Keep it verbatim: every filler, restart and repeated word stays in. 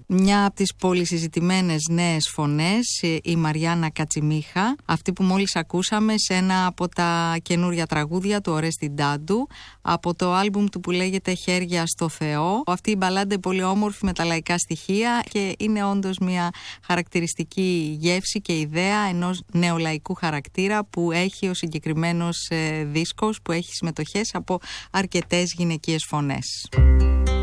Μια από τις πολυσυζητημένες νέες φωνές, η Μαριάννα Κατσιμίχα, αυτή που μόλις ακούσαμε σε ένα από τα καινούρια τραγούδια του Ορέστη Ντάντου, από το άλμπουμ του που λέγεται «Χέρια στο Θεό». Αυτή η μπαλάντα είναι πολύ όμορφη με τα λαϊκά στοιχεία και είναι όντως μια χαρακτηριστική γεύση και ιδέα ενός νεολαϊκού χαρακτήρα που έχει ο συγκεκριμένος ε, δίσκος, που έχει συμμετοχές από αρκετές γυναικείες φωνές.